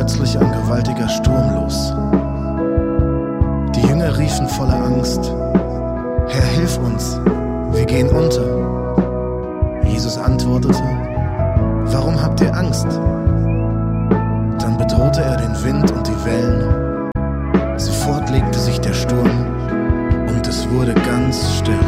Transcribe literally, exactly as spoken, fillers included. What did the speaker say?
plötzlich ein gewaltiger Sturm los. Die Jünger riefen voller Angst: Herr, hilf uns, wir gehen unter. Jesus antwortete: Warum habt ihr Angst? Dann bedrohte er den Wind und die Wellen